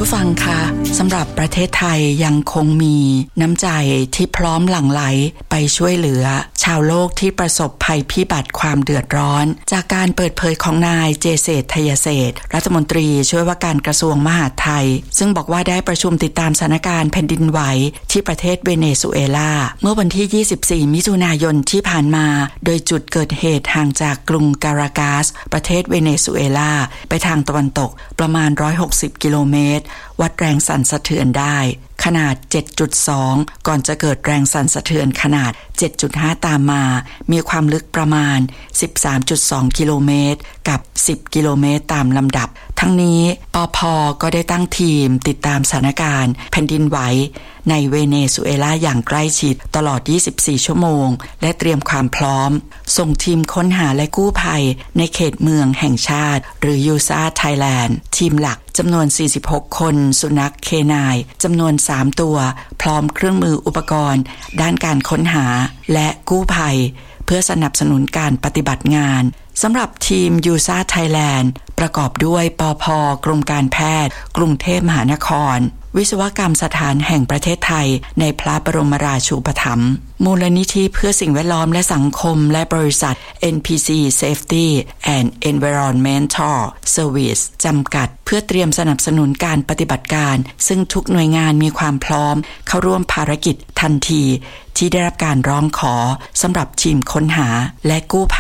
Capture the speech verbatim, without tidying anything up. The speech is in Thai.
ผู้ฟังคะสำหรับประเทศไทยยังคงมีน้ำใจที่พร้อมหลั่งไหลไปช่วยเหลือชาวโลกที่ประสบภัยพิบัติความเดือดร้อนจากการเปิดเผยของนายเจเษฐ ไทยเศรษฐ์รัฐมนตรีช่วยว่าการกระทรวงมหาดไทยซึ่งบอกว่าได้ประชุมติดตามสถานการณ์แผ่นดินไหวที่ประเทศเวเนซุเอลาเมื่อวันที่ยี่สิบสี่มิถุนายนที่ผ่านมาโดยจุดเกิดเหตุห่างจากกรุงการากาสประเทศเวเนซุเอลาไปทางตะวันตกประมาณหนึ่งร้อยหกสิบกิโลเมตรวัดแรงสั่นสะเทือนได้ขนาด เจ็ดจุดสอง ก่อนจะเกิดแรงสั่นสะเทือนขนาด เจ็ดจุดห้า ตามมามีความลึกประมาณ สิบสามจุดสอง กิโลเมตรกับสิบกิโลเมตรตามลำดับทั้งนี้ปภ.ก็ได้ตั้งทีมติดตามสถานการณ์แผ่นดินไหวในเวเนซุเอลาอย่างใกล้ชิดตลอดยี่สิบสี่ชั่วโมงและเตรียมความพร้อมส่งทีมค้นหาและกู้ภัยในเขตเมืองแห่งชาติหรือยูซ่าไทยแลนด์ทีมหลักจำนวนสี่สิบหกคนสุนัขเคนายจำนวนสามตัวพร้อมเครื่องมืออุปกรณ์ด้านการค้นหาและกู้ภัยเพื่อสนับสนุนการปฏิบัติงานสำหรับทีมยูซ่าไทยแลนด์ประกอบด้วยปภ.กรมการแพทย์กรุงเทพมหานครวิศวกรรมสถานแห่งประเทศไทยในพระบรมราชูปถัมภ์มูลนิธิเพื่อสิ่งแวดล้อมและสังคมและบริษัท เอ็น พี ซี Safety and Environmental Service จำกัดเพื่อเตรียมสนับสนุนการปฏิบัติการซึ่งทุกหน่วยงานมีความพร้อมเข้าร่วมภารกิจทันทีที่ได้รับการร้องขอสำหรับทีมค้นหาและกู้ภัย